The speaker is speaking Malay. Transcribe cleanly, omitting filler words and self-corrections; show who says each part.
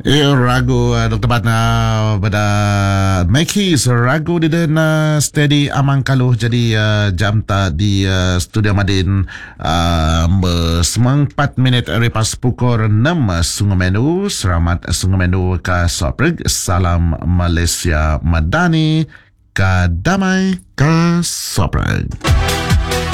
Speaker 1: Ragu Dr. Batna pada Meki ragu di dan steady amang kaluh jadi jam ta di studio Madin semang 4 minit lepas pukul 6 Sungai Menu. Selamat Sungai Menu ka Sopreg. Salam Malaysia Madani ka damai ka Sopreg.